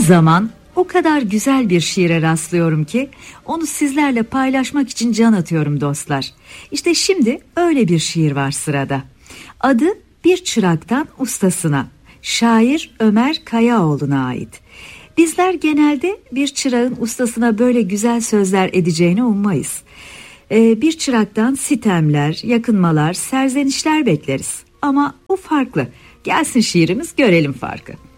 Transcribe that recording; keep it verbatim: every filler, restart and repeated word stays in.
zaman o kadar güzel bir şiire rastlıyorum ki onu sizlerle paylaşmak için can atıyorum dostlar. İşte şimdi öyle bir şiir var sırada. Adı Bir Çıraktan Ustasına. Şair Ömer Kayaoğlu'na ait. Bizler genelde bir çırağın ustasına böyle güzel sözler edeceğini ummayız. Ee, bir çıraktan sitemler, yakınmalar, serzenişler bekleriz. Ama bu farklı. Gelsin şiirimiz, görelim farkı.